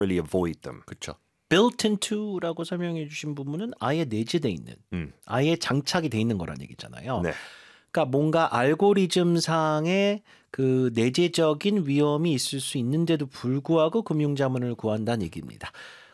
really avoid them. 그렇죠. built into라고 설명해 주신 부분은 아예 내재돼 있는, 아예 장착이 돼 있는 거란 얘기잖아요. 네. 그러니까 뭔가 알고리즘상의 그 내재적인 위험이 있을 수 있는데도 불구하고 금융자문을 구한다는 얘기입니다.